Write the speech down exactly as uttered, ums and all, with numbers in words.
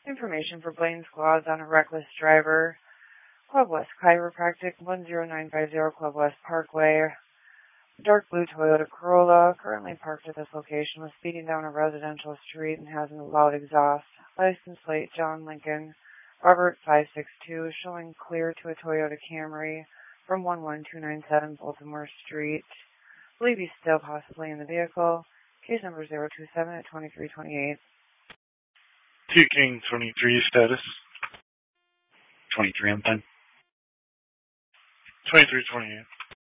Information for Blaine Squads on a reckless driver. Club West Chiropractic, one zero nine five zero Club West Parkway. Dark blue Toyota Corolla, currently parked at this location, was speeding down a residential street and has a loud exhaust. License plate John Lincoln, Robert five six two, showing clear to a Toyota Camry from one one two nine seven Baltimore Street. Believe he's still possibly in the vehicle. Case number zero two seven at twenty-three twenty-eight. Two King twenty-three status. twenty-three on ten. twenty-three twenty-eight.